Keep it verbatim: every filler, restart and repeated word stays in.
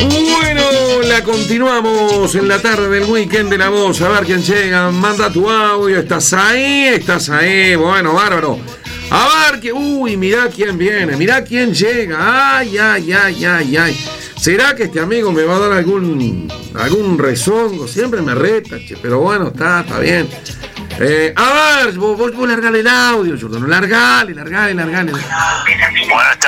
Bueno, la continuamos en la tarde del weekend de La Voz. A ver quién llega. Manda tu audio. ¿Estás ahí? ¿Estás ahí? Bueno, bárbaro. A ver que... Uy, mirá quién viene. Mirá quién llega. Ay, ay, ay, ay, ay. ¿Será que este amigo me va a dar algún algún rezongo? Siempre me reta, che, pero bueno, está, está bien. Eh, a ver, vos, vos, vos largale el audio, Jordano. Largale, largale, largale. Buenas tardes.